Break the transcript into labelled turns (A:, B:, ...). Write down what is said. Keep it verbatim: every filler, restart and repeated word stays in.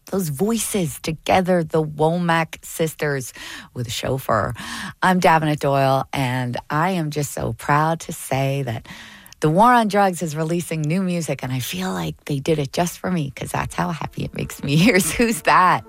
A: those voices together, the Womack sisters with Chauffeur. I'm Davenant Doyle, and I am just so proud to say that The War on Drugs is releasing new music, and I feel like they did it just for me because that's how happy it makes me. Here's Who's That?